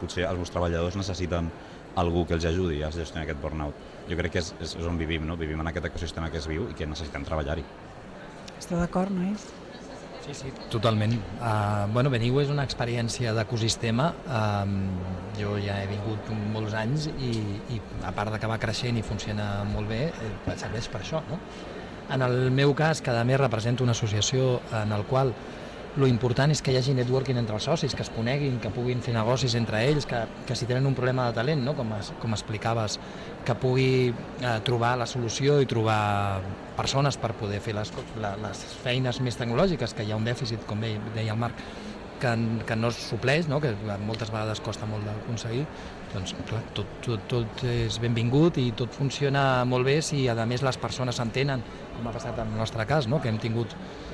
potser els vostres treballadors necessiten algú que els ajudi a gestionar aquest burnout. Jo crec que és on vivim, no? Vivim en aquest ecosistema que es viu i que necessitem treballar-hi. Esteu d'acord, nois? Sí, totalment. Veniu és una experiència d'ecosistema. Jo ja he vingut molts anys i a part de que va creixent i funciona molt bé, serveix per això, no? En el meu cas, que a més represento una associació en el qual lo important és que hi hagi networking entre els socis, que es coneguin, que puguin fer negocis entre ells, que si tenen un problema de talent, no? com explicaves, que pugui trobar la solució i trobar persones per poder fer les feines més tecnològiques, que hi ha un dèficit, com deia el Marc, que no es supleix, no? Que moltes vegades costa molt d'aconseguir. Doncs clar, tot és benvingut i tot funciona molt bé si a més les persones s'entenen, com ha passat en el nostre cas, no? Que hem tingut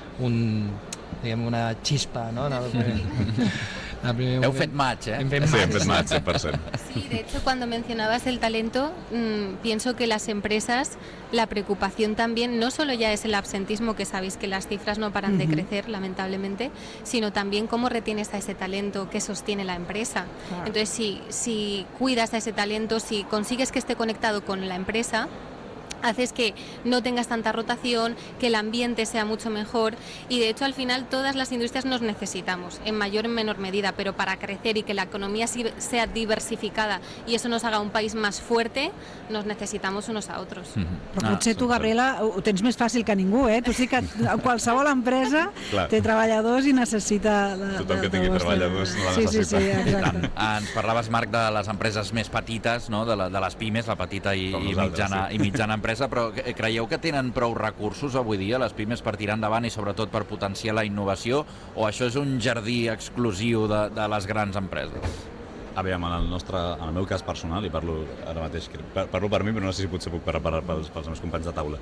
una chispa, ¿no? Heu fet match, ¿eh? Sí, hem fet match, 100%. Sí, de hecho, cuando mencionabas el talento, pienso que las empresas, la preocupación también, no solo ya es el absentismo, que sabéis que las cifras no paran de crecer, lamentablemente, sino también cómo retienes a ese talento que sostiene la empresa. Claro. Entonces, si cuidas a ese talento, si consigues que esté conectado con la empresa, haces que no tengas tanta rotación, que el ambiente sea mucho mejor y de hecho al final todas las industrias nos necesitamos en mayor o menor medida, pero para crecer y que la economía sea diversificada y eso nos haga un país más fuerte, nos necesitamos unos a otros. Però potser tu, Gabriela, ho tens més fàcil que ningú, eh? Tu sí que qualsevol empresa té treballadors i necessita... Tothom que tingui treballadors no la necessita. Sí, exacte. Ens parlaves, Marc, de les empreses més petites, no? de les pimes, la petita i mitjana empresa, però creieu que tenen prou recursos avui dia les pimes per tirar endavant i sobretot per potenciar la innovació, o això és un jardí exclusiu de les grans empreses? Aviam, en el meu cas personal, i parlo ara mateix, parlo per mi, però no sé si potser puc parlar pels meus companys de taula.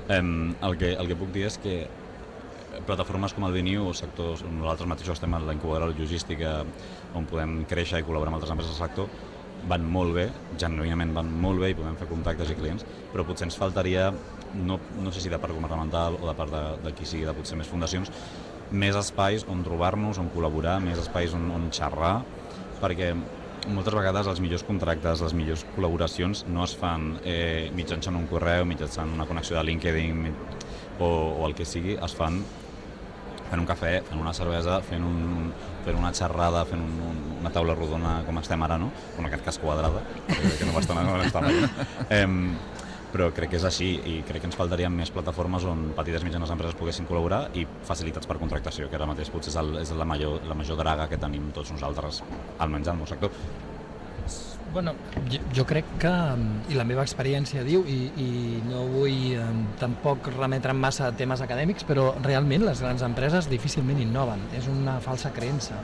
El que puc dir és que plataformes com el Veniu o sectors, nosaltres mateixos estem en la incubadora logística on podem créixer i col·laborar amb altres empreses del sector, van molt bé, genuïnament van molt bé i podem fer contactes i clients, però potser ens faltaria, no sé si de part governamental o de part de qui sigui, de potser més fundacions, més espais on trobar-nos, on col·laborar, més espais on xerrar, perquè moltes vegades els millors contractes, les millors col·laboracions no es fan mitjançant un correu, mitjançant una connexió de LinkedIn o el que sigui, es fan fent un cafè, fent una cervesa, fent una xerrada, fent una taula rodona com estem ara, no? O en aquest cas quadrada, que no va estar mai. Però crec que és així i crec que ens faltarien més plataformes on petites i mitjanes empreses poguessin col·laborar i facilitats per contractació, que ara mateix potser és la major draga que tenim tots nosaltres, almenys al meu sector. Bueno, jo crec que, i la meva experiència diu, i no vull tampoc remetre massa a temes acadèmics, però realment les grans empreses difícilment innoven, és una falsa creença.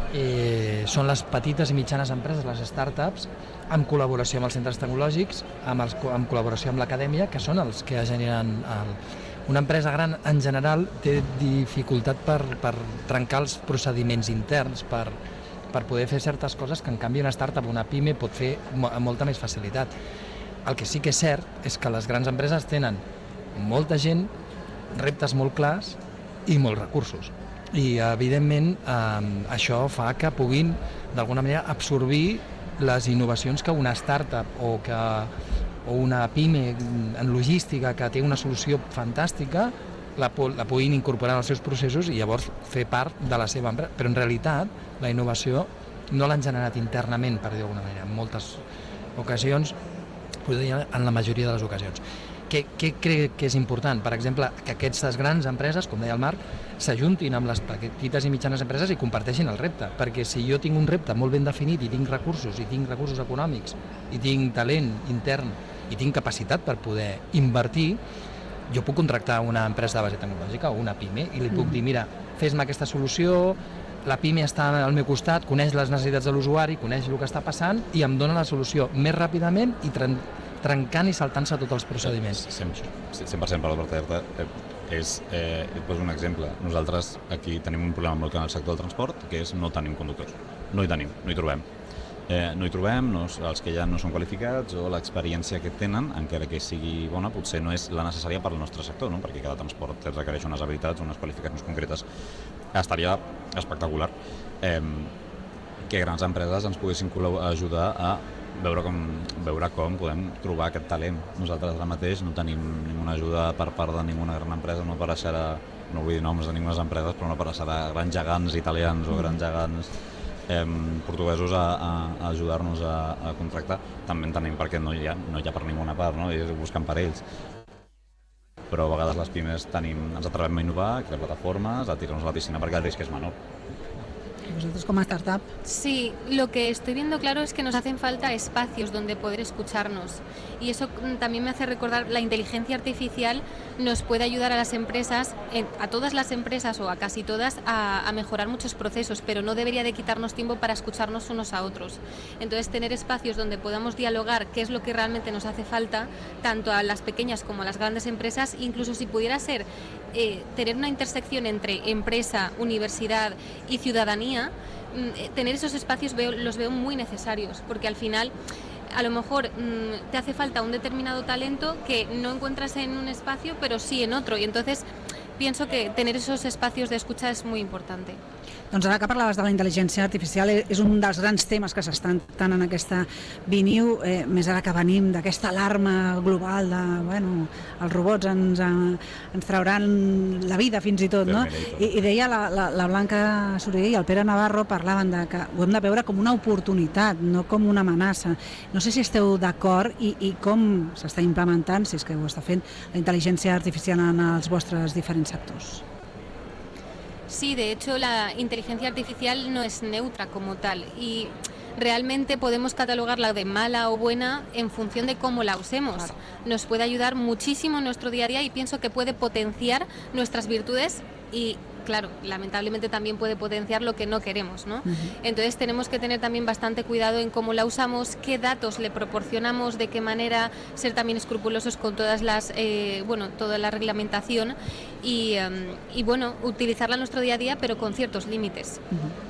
Són les petites i mitjanes empreses, les startups, amb col·laboració amb els centres tecnològics, amb col·laboració amb l'acadèmia, que són els que generen... Una empresa gran, en general, té dificultat per trencar els procediments interns, per poder fer certes coses que en canvi una startup o una pime pot fer amb molta més facilitat. El que sí que és cert és que les grans empreses tenen molta gent, reptes molt clars i molts recursos. I evidentment això fa que puguin d'alguna manera absorbir les innovacions que una startup o una pime en logística que té una solució fantàstica la puguin incorporar als seus processos i llavors fer part de la seva empresa. Però en realitat la innovació no l'han generat internament, per dir d'alguna manera, en moltes ocasions, en la majoria de les ocasions. Què crec que és important? Per exemple, que aquestes grans empreses, com deia el Marc, s'ajuntin amb les petites i mitjanes empreses i comparteixin el repte, perquè si jo tinc un repte molt ben definit i tinc recursos econòmics, i tinc talent intern, i tinc capacitat per poder invertir, jo puc contractar una empresa de base tecnològica o una pime i li puc dir, mira, fes-me aquesta solució, la pime està al meu costat, coneix les necessitats de l'usuari, coneix el que està passant i em dona la solució més ràpidament i trencant i saltant-se tots els procediments. 100% per Albert. Et poso un exemple. Nosaltres aquí tenim un problema molt clar en el sector del transport, que és no tenim conductors. No hi trobem. Els que ja no són qualificats o l'experiència que tenen, encara que sigui bona, potser no és la necessària per al nostre sector, no? Perquè cada transport requereix unes habilitats, unes qualificacions concretes. Estaria espectacular. que grans empreses ens poguessin ajudar a veure com podem trobar aquest talent. Nosaltres ara mateix no tenim ninguna ajuda per part de ninguna gran empresa, no apareixerà, no vull dir noms de ninguna empreses, però no apareixerà grans gegants italians o grans gegants portuguesos a ajudar-nos a contractar. També en tenim perquè no hi ha per ninguna part, no? I busquen per ells. Però a vegades les pimes ens atrevem a innovar, a crear plataformes, a tirar-nos a la piscina perquè el risc és menor. ¿Vosotros como startup? Sí, lo que estoy viendo claro es que nos hacen falta espacios donde poder escucharnos, y eso también me hace recordar la inteligencia artificial nos puede ayudar a las empresas, a todas las empresas o a casi todas, a mejorar muchos procesos, pero no debería de quitarnos tiempo para escucharnos unos a otros. Entonces, tener espacios donde podamos dialogar qué es lo que realmente nos hace falta, tanto a las pequeñas como a las grandes empresas, incluso si pudiera ser tener una intersección entre empresa, universidad y ciudadanía. Tener esos espacios los veo muy necesarios, porque al final a lo mejor te hace falta un determinado talento que no encuentras en un espacio, pero sí en otro, y entonces pienso que tener esos espacios de escucha es muy importante. Doncs ara que parlaves de la intel·ligència artificial, és un dels grans temes que s'estan tractant en aquesta Biniu, més ara que venim d'aquesta alarma global de, els robots ens trauran la vida fins i tot, no? I deia la Blanca Soriguer i el Pere Navarro parlaven de que ho hem de veure com una oportunitat, no com una amenaça. No sé si esteu d'acord i com s'està implementant, si és que ho està fent, la intel·ligència artificial en els vostres diferents sectors. Sí, de hecho la inteligencia artificial no es neutra como tal, y realmente podemos catalogarla de mala o buena en función de cómo la usemos. Claro. Nos puede ayudar muchísimo en nuestro día a día y pienso que puede potenciar nuestras virtudes y, claro, lamentablemente también puede potenciar lo que no queremos, ¿no? Entonces tenemos que tener también bastante cuidado en cómo la usamos, qué datos le proporcionamos, de qué manera, ser también escrupulosos con todas las, toda la reglamentación y utilizarla en nuestro día a día, pero con ciertos límites.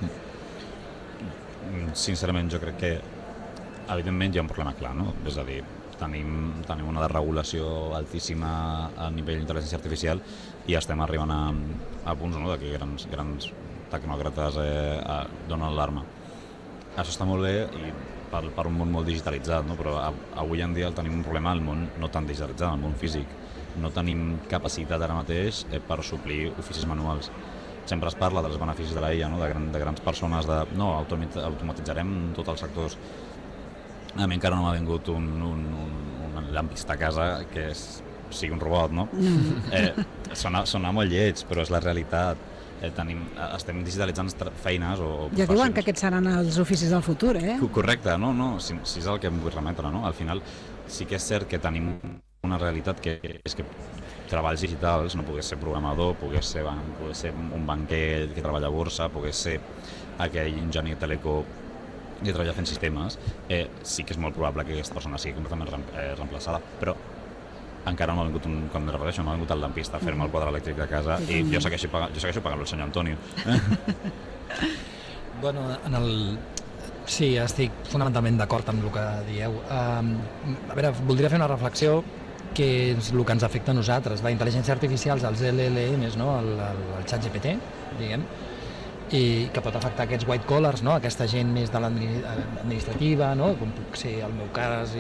Sincerament, jo crec que evidentment hi ha un problema clar, no? És a dir, tenim una desregulació altíssima a nivell d'intel·ligència artificial i estem arribant a punts, no?, que grans tecnòcrates donen l'alarma. Això està molt bé i per un món molt digitalitzat, no? Però avui en dia tenim un problema al món no tan digitalitzat, al món físic. No tenim capacitat ara mateix per suplir oficis manuals. Sempre es parla dels beneficis de la IA, no? De grans persones, automatitzarem tots els sectors. A mi encara no m'ha vingut un llampista a casa que sigui un robot, no? Sona molt lleig, però és la realitat. Estem digitalitzant feines o professions. Ja diuen que aquests seran els oficis del futur, eh? Correcte, no, si és el que em vull remetre, no? Al final sí que és cert que tenim una realitat que és que treballs digitals, no pogués ser programador, pogués ser un banquer que treballa a borsa, pogués ser aquell enginyer teleco que treballa fent sistemes, sí que és molt probable que aquesta persona sigui completament reemplaçada, però encara no ha vingut no ha vingut el lampista a fer-me el quadre elèctric de casa i jo segueixo pagant-lo el senyor Antonio. Sí, estic fonamentalment d'acord amb el que dieu. A veure, voldria fer una reflexió que és el que ens afecta a nosaltres. La intel·ligència artificial, els LLMs, no? el ChatGPT, diguem, i que pot afectar aquests white collars, no? Aquesta gent més de l'administrativa, no? Com puc ser el meu cas,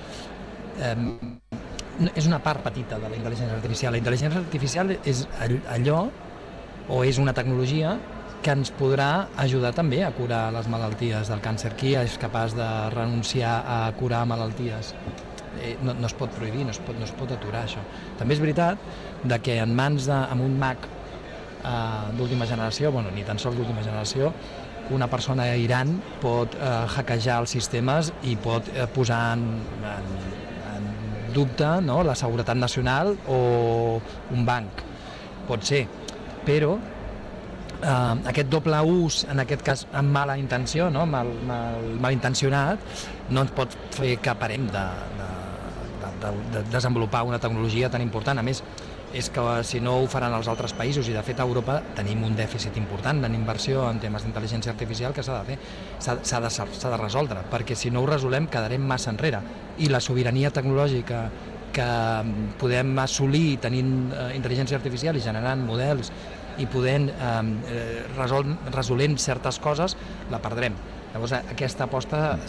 és una part petita de la intel·ligència artificial. La intel·ligència artificial és allò, o és una tecnologia que ens podrà ajudar també a curar les malalties del càncer. Qui és capaç de renunciar a curar malalties? No es pot prohibir, no es pot aturar això. També és veritat que en mans amb un Mac d'última generació, ni tan sols d'última generació, una persona a Iran pot hackejar els sistemes i pot posar en dubte, no?, la seguretat nacional o un banc. Pot ser, però aquest doble ús, en aquest cas amb mala intenció, no? Malintencionat, no ens pot fer que parem de desenvolupar una tecnologia tan important. A més, és que si no ho faran els altres països, i de fet a Europa tenim un dèficit important en inversió en temes d'intel·ligència artificial que s'ha de fer, s'ha de resoldre, perquè si no ho resolem quedarem massa enrere, i la sobirania tecnològica que podem assolir tenint intel·ligència artificial i generant models i podent resolent certes coses, la perdrem. Llavors aquesta aposta